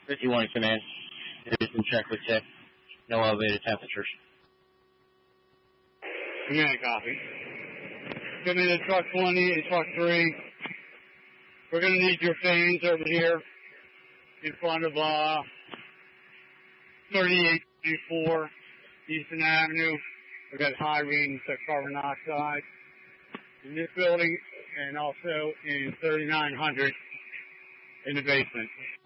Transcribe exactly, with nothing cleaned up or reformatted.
fifty-one command. It's been checked with tip. No elevated temperatures. Yeah, copy. Give me the truck twenty and truck three. We're going to need your fans over here in front of uh, thirty-eight twenty-four Eastern Avenue. We've got high readings of carbon dioxide in this building and also in thirty-nine hundred in the basement.